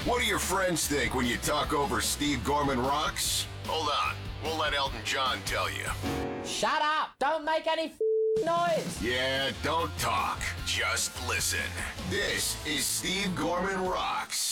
What do your friends think when you talk over Steve Gorman Rocks? Hold on, we'll let Elton John tell you. Shut up! Don't make any noise! Yeah, don't talk, just listen. This is Steve Gorman Rocks.